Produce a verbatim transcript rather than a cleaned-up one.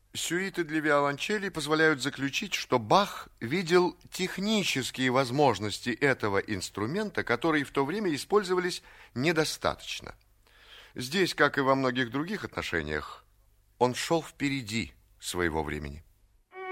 Сюиты для виолончели позволяют заключить, что Бах видел технические возможности этого инструмента, которые в то время использовались недостаточно. Здесь, как и во многих других отношениях, он шел впереди своего времени.